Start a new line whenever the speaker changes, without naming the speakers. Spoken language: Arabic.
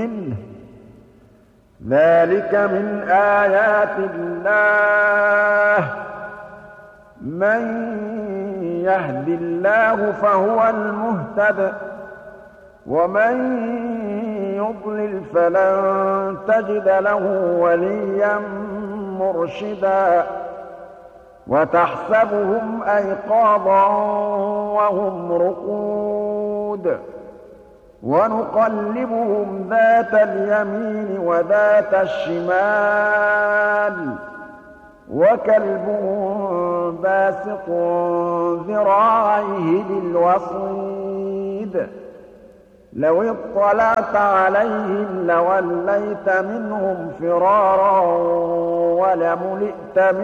منه ذلك من آيات الله من يهد الله فهو المهتد ومن يضلل فلن تجد له وليا مرشدا وتحسبهم أيقاظا وهم رقود ونقلبهم ذات اليمين وذات الشمال وكلبهم باسط ذراعيه بالوصيد لو اطلعت عليهم لوليت منهم فرارا ولملئت